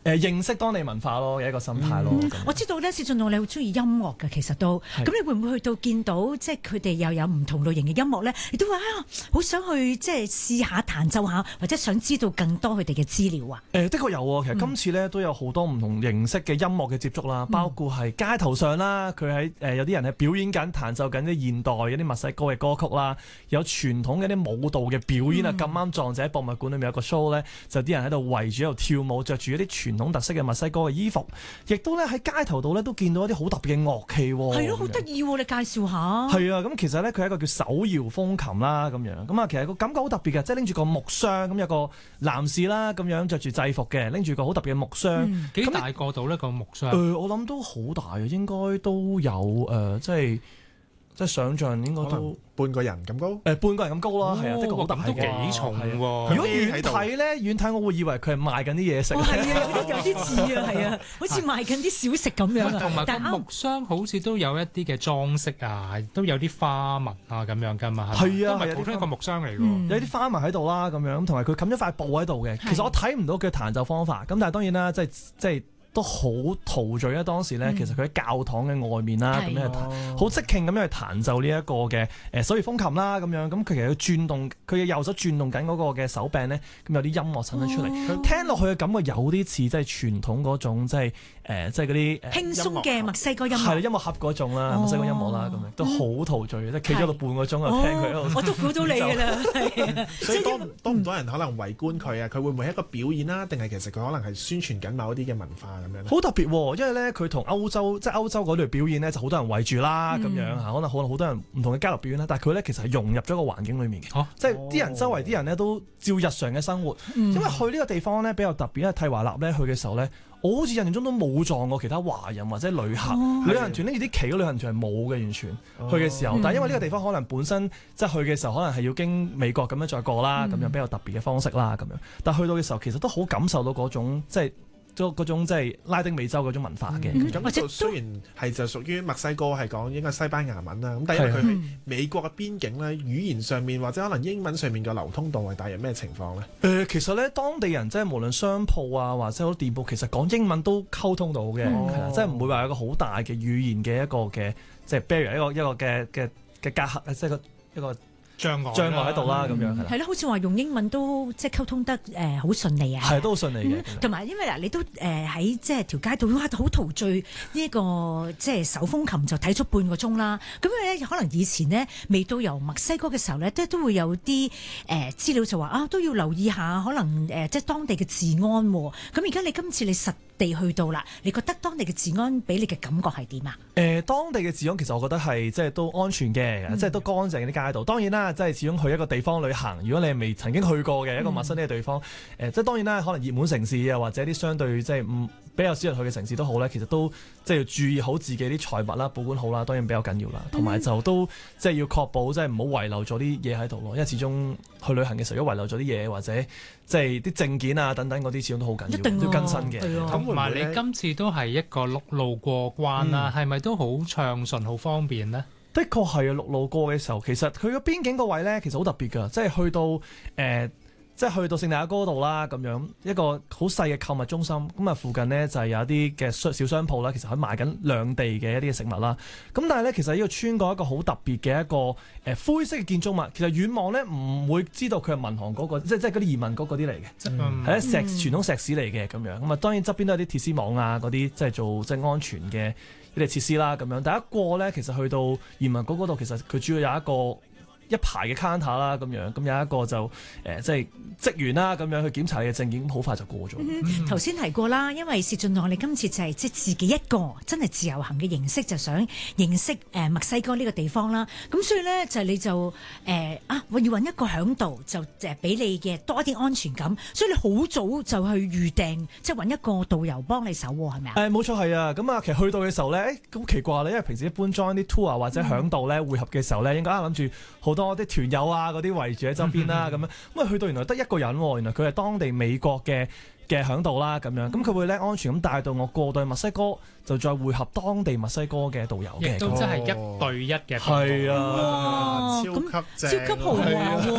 認識當地文化咯，嘅一個心態咯。 我知道咧，薛俊朗你好中意音樂嘅，其實都咁，你會唔會去到見到即係佢哋又有唔同類型嘅音樂咧？你都話好想去即係試下彈奏下，或者想知道更多佢哋嘅資料啊？ 的確有喎，其實今次咧都有好多唔同形式嘅音樂嘅接觸啦，包括係街頭上啦，佢喺有啲人係表演緊彈奏緊啲現代一啲墨西哥嘅歌曲啦，有傳統嘅啲舞蹈嘅表演啊，咁啱撞正喺博物館裏面有個 show 咧，就啲人喺度圍住喺度跳舞，着住一啲傳統特色嘅墨西哥嘅衣服，亦都咧喺街頭度咧都見到一啲好特別嘅樂器喎。 係咯，好得意喎！你介紹下。 係啊，咁其實咧佢係一個叫手搖風琴啦，咁樣咁啊，其實個感覺好特別嘅，即係拎住個木箱，咁有個男士啦，咁樣着住制服嘅，拎住個好特別嘅木箱， 幾大個到呢個木箱？ 我諗都好大嘅，應該都有即係想像應該都半個人咁高， 半個人咁高啦，係啊，的確好大嘅， 都幾重喎。 如果遠睇咧，遠睇我會以為佢係賣緊啲嘢食。 係啊，有啲似啊，係啊，好似賣緊啲小食咁樣啊。 同埋個木箱好似都有一啲嘅裝飾啊，都有啲花紋啊咁樣㗎嘛。係啊，都唔係普通一個木箱嚟㗎。 有啲花紋喺度啦，咁樣同埋佢冚咗塊布喺度嘅。其實我睇唔到佢彈奏方法，咁但係當然啦，即係。都好陶醉啊！當時咧，其實佢喺教堂嘅外面啦，咁樣好即興咁樣去彈奏呢一個嘅手搖風琴啦，咁樣咁佢其實要轉動，佢嘅右手轉動緊嗰個嘅手柄咧，咁有啲音樂產生出嚟，聽落去嘅感覺有啲似即係傳統嗰種即係嗰啲輕鬆嘅墨西哥音樂， 係音樂盒嗰種啦，墨西哥音樂啦，咁樣都好陶醉嘅，即係企咗度半個鐘啊，聽佢。 我都估到你㗎啦， 所以多唔多人可能圍觀佢啊？佢會唔會係一個表演啦？定係其實佢可能係宣傳緊某一啲嘅文化？ 好特別喎，因為咧佢同歐洲嗰類表演咧就好多人圍住啦，咁樣嚇，可能好多人唔同嘅交流表演啦，但係佢咧其實係融入咗個環境裡面嘅，即係啲人周圍啲人咧都照日常嘅生活，因為去呢個地方咧比較特別，因為蒂華納咧去嘅時候咧，我好似印象中都冇撞過其他華人或者旅客，旅行團拎住啲旗嘅旅行團係冇嘅，完全去嘅時候，但係因為呢個地方可能本身即係去嘅時候可能係要經美國咁樣再過啦，咁樣比較特別嘅方式啦，咁樣，但係去到嘅時候其實都好感受到嗰種即係。嗰種即係拉丁美洲嗰種文化嘅， 咁就雖然係就屬於墨西哥係講應該西班牙文啦，咁但係因為佢喺美國嘅邊境咧，語言上面或者可能英文上面嘅流通度係大約咩情況咧？ 其實咧當地人即係無論商鋪啊或者好多店鋪，其實講英文都溝通到嘅，即係唔會話有個好大嘅語言嘅一個嘅即係 barrier 一個嘅隔閡，即係一個障礙喺度啦，咁樣係咯，好似話用英文都即係溝通得好順利啊， 係都好順利嘅。 同埋因為嗱，你都喺即係條街度哇，好陶醉呢個即係手風琴就睇咗半個鐘啦。咁咧可能以前呢未到由墨西哥嘅時候咧，都會有啲資料就話都要留意下，可能即係當地嘅治安。咁而家你今次你實地去到啦，你覺得當地嘅治安俾你嘅感覺係點啊？ 當地嘅治安其實我覺得係即係都安全嘅，即係都乾淨啲街道。當然啦，即係始終去一個地方旅行，如果你係未曾經去過嘅一個陌生啲嘅地方，即係當然啦，可能熱門城市啊，或者啲相對即係比較少人去嘅城市都好咧，其實都即係要注意好自己啲財物啦，保管好啦，當然比較緊要啦。同埋就都即係要確保即係唔好遺留咗啲嘢喺度咯，因為始終去旅行嘅時候，如果遺留咗啲嘢或者即係啲證件啊等等嗰啲，始終都好緊要，一定要更新嘅。 同埋你今次都係一個陸路過關啦，係咪都好暢順、好方便呢？ 的確係啊，陸路過嘅時候，其實佢個邊境個位咧，其實好特別㗎，即係去到即係去到聖地亞哥度啦，咁樣一個好細嘅購物中心，咁啊附近呢，就係有一啲嘅小商鋪啦，其實喺賣緊兩地嘅一啲嘅食物啦。咁但係咧，其實呢個穿過一個好特別嘅一個灰色嘅建築物，其實遠望咧唔會知道佢係民航嗰個，即係嗰啲移民局嗰啲嚟嘅，係一傳統石屎嚟嘅咁樣。咁啊當然側邊都有啲鐵絲網啊嗰啲，即係做即係安全嘅一啲設施啦咁樣。第一過咧，其實去到移民局嗰度，其實佢主要有一排嘅 counter 啦，咁樣咁有一個就即係職員啦，咁樣去檢查你嘅證件，咁好快就過咗。 頭先提過啦，因為薛俊朗，你今次就係即係自己一個真係自由行嘅形式，就想認識墨西哥呢個地方啦。咁所以咧就你就我要揾一個響度，就俾你嘅多啲安全感。所以你好早就去預訂，即係揾一個導遊幫你手喎，係咪啊？ 冇錯係啊。咁啊，其實去到嘅時候咧，好奇怪咧，因為平時一般 join 啲 tour 或者響度咧會合嘅時候咧，應該諗住好多啲團友啊嗰啲圍住喺周邊啦，咁樣咁啊去到原來得一個人，原來佢係當地美國嘅響度啦，咁樣咁佢會咧安全咁帶到我過到去墨西哥，就再會合當地墨西哥嘅導遊嘅， 亦都真係一對一嘅， 係啊，超級正， 超級豪華喎！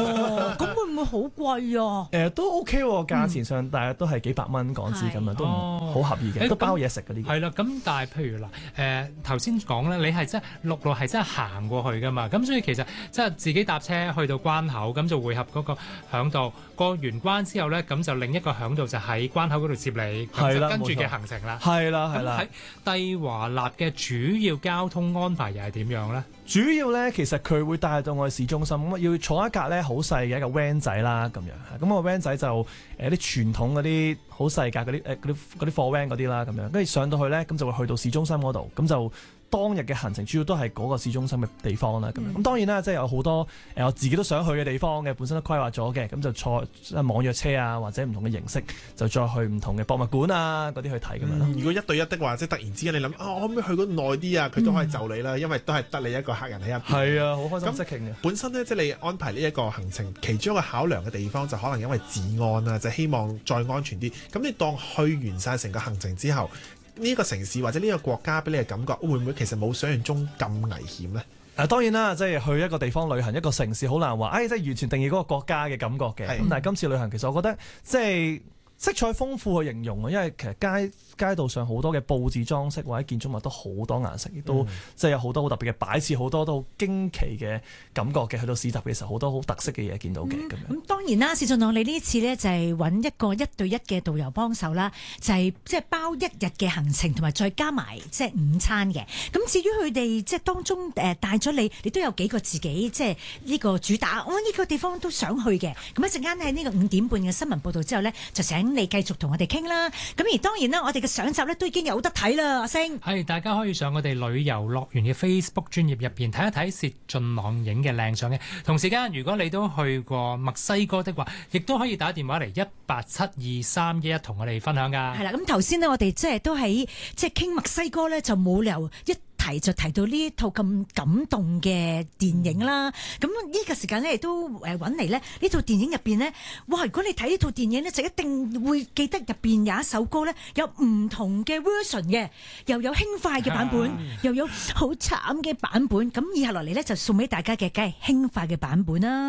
咁會唔會好貴啊？ 都 OK 喎，價錢上大約都係幾百蚊港紙咁樣，都好合意嘅，都包嘢食嗰啲。 係啦，咁但係譬如嗱，頭先講咧，你係真係陸路係真係行過去噶嘛，咁所以其實即係自己搭車去到關口，咁就匯合嗰個響度，過完關之後咧，咁就另一個響度就喺關口嗰度接你，咁就跟住嘅行程啦。係啦，係啦。喺蒂華納嘅主要交通安排又係點樣咧？ 主要咧，其實佢會帶到我去市中心，咁要坐一架咧好細嘅一個 van 仔啦，咁樣。咁個 van 仔就啲傳統嗰啲好細架嗰啲貨 van 嗰啲啦，咁樣。跟住上到去咧，咁就會去到市中心嗰度，咁就當日嘅行程主要都係嗰個市中心嘅地方啦。咁樣。咁當然啦，即係有好多我自己都想去嘅地方嘅，本身都規劃咗嘅，咁就坐網約車啊，或者唔同嘅形式，就再去唔同嘅博物館啊嗰啲去睇咁樣咯。 如果一對一的話，即係突然之間你諗我可唔可以去嗰耐啲啊？佢都可以就你啦，因為都係得你一個客人喺入邊。 係啊，好開心，即興嘅。本身咧，即係你安排呢一個行程，其中一個考量嘅地方就可能因為治安啊，就希望再安全啲。咁你當去完晒成個行程之後，呢個城市或者呢個國家俾你嘅感覺，會唔會其實冇想象中咁危險呢？ 當然啦，即係去一個地方旅行，一個城市好難話，即係完全定義嗰個國家嘅感覺嘅。咁但係今次旅行其實我覺得即係色彩豐富去形容啊，因為其實街道上好多嘅佈置裝飾或者建築物都好多顏色，亦都即係有好多好特別嘅擺設，好多都好驚奇嘅感覺嘅。去到市集嘅時候，好多好特色嘅嘢見到嘅咁樣。 咁當然啦，史俊朗你呢次呢就係揾一個一對一嘅導遊幫手啦，就係即係包一日嘅行程，同埋再加埋即係午餐嘅。咁至於佢哋即係當中帶咗你都有幾個自己即係呢個主打，我呢個地方都想去嘅。咁一陣間喺呢個5點半嘅新聞報導之後呢，就請你繼續同我哋傾啦。咁而當然啦，我哋嘅上集咧都已經有得睇啦，阿星。 係，大家可以上我哋旅遊樂園嘅 Facebook 專頁入邊睇一睇薛俊朗影嘅靚相嘅。同時間，如果你都去過墨西哥的話，亦都可以打電話嚟1872311同我哋分享㗎。 係啦，咁頭先呢，我哋即係都喺即係傾墨西哥咧，就冇理由提到呢一套咁感動嘅電影啦，咁呢個時間咧亦都揾嚟咧呢套電影入邊咧，哇！如果你睇呢套電影咧，就一定會記得入邊有一首歌咧，有唔同嘅 version 嘅，又有輕快嘅版本，又有好慘嘅版本。咁以下落嚟咧就送俾大家嘅，梗係輕快嘅版本啦。